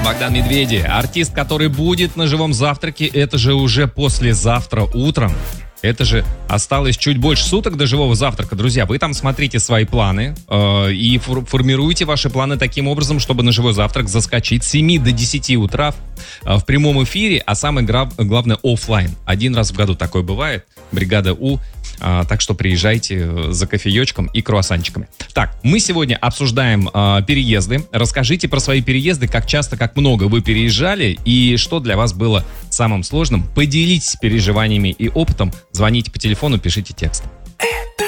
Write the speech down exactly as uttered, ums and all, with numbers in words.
Богдан Медведи. Артист, который будет на живом завтраке, это же уже послезавтра утром. Это же осталось чуть больше суток до живого завтрака. Друзья, вы там смотрите свои планы э, и фор- формируйте ваши планы таким образом, чтобы на живой завтрак заскочить с семи до десяти утра э, в прямом эфире, а самое гра- главное офлайн. Один раз в году такое бывает. Бригада У. Э, так что приезжайте за кофеечком и круассанчиками. Так, мы сегодня обсуждаем э, переезды. Расскажите про свои переезды, как часто, как много вы переезжали и что для вас было самым сложным. Поделитесь переживаниями и опытом. Звоните по телефону, пишите текст. Это